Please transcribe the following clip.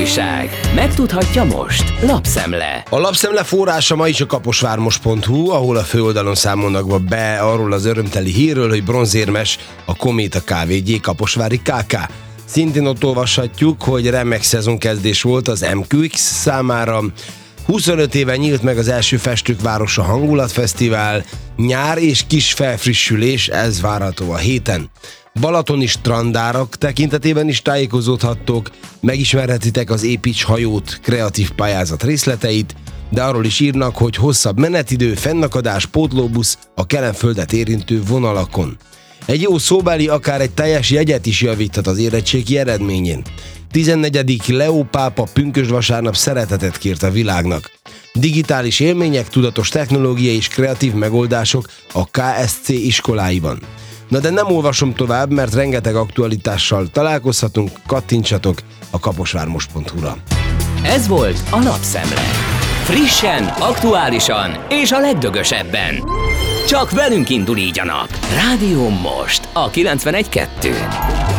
újság. Megtudhatja most. Lapszemle. A Lapszemle forrása ma is a kaposvármos.hu, ahol a főoldalon számolnak be arról az örömteli hírről, hogy bronzérmes a Kométa Kft. Kaposvári Kk. Szintén ott olvashatjuk, hogy remek szezonkezdés volt az MQX számára. 25 éve nyílt meg az első Festők Városa Hangulatfesztivál, nyár és kis felfrissülés, ez várható a héten. Balatoni strandárak tekintetében is tájékozódhattok, megismerhetitek az Építs hajót kreatív pályázat részleteit, de arról is írnak, hogy hosszabb menetidő, fennakadás, pótlóbusz a Kelenföldet érintő vonalakon. Egy jó szóbeli akár egy teljes jegyet is javíthat az érettségi eredményén. 14. Leó pápa pünkösdvasárnap szeretetet kért a világnak. Digitális élmények, tudatos technológia és kreatív megoldások a KSC iskoláiban. Na de nem olvasom tovább, mert rengeteg aktualitással találkozhatunk, kattintsatok a kaposvármos.hu-ra. Ez volt a Lapszemle. Frissen, aktuálisan és a legdögösebben. Csak velünk indul így a nap. Rádió Most a 91.2.